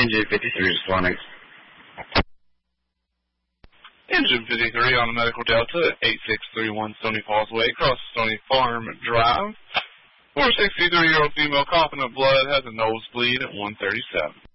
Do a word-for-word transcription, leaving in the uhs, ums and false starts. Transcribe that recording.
Engine fifty-three responding. Engine fifty-three on the Medical Delta at eight six three one Stony Falls Way, across Stony Farm Drive. For a sixty-three-year-old female coughing up blood, has a nosebleed at one thirty-seven.